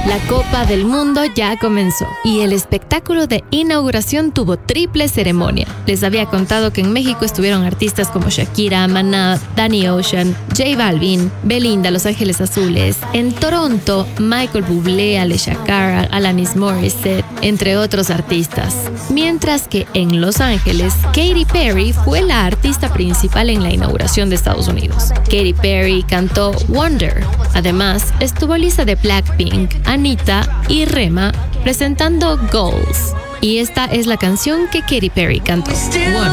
La Copa del Mundo ya comenzó y el espectáculo de inauguración tuvo triple ceremonia. Les había contado que en México estuvieron artistas como Shakira, Maná, Danny Ocean, J Balvin, Belinda, Los Ángeles Azules. En Toronto, Michael Bublé, Alicia Cara, Alanis Morissette, entre otros artistas. Mientras que en Los Ángeles, Katy Perry fue la artista principal en la inauguración de Estados Unidos. Katy Perry cantó Wonder. Además, estuvo Lisa de Blackpink, Anita y Rema presentando Goals. Y esta es la canción que Katy Perry cantó, Wonder.